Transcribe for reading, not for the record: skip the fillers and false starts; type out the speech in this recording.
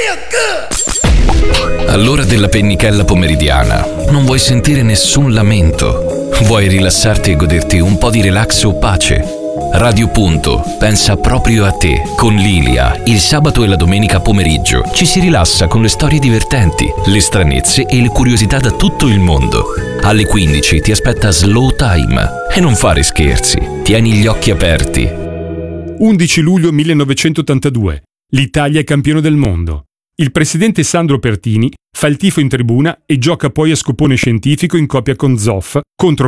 All'ora della pennichella pomeridiana non vuoi sentire nessun lamento. Vuoi rilassarti e goderti un po' di relax o pace? Radio Punto pensa proprio a te. Con Lilia, il sabato e la domenica pomeriggio ci si rilassa con le storie divertenti, le stranezze e le curiosità da tutto il mondo. Alle 15 ti aspetta Slow Time. E non fare scherzi, tieni gli occhi aperti. 11 luglio 1982. L'Italia è campione del mondo. Il presidente Sandro Pertini fa il tifo in tribuna e gioca poi a scopone scientifico in coppia con Zoff contro